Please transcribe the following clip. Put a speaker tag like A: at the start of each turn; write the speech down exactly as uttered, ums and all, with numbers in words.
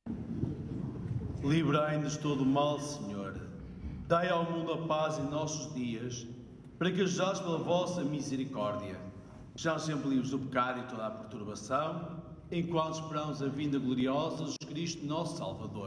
A: Livrai-nos de todo o mal, Senhor. Dai ao mundo a paz em nossos dias, para que, ajudados pela vossa misericórdia, sejamos sempre livres do pecado e toda a perturbação, enquanto esperamos a vinda gloriosa de Cristo, nosso Salvador.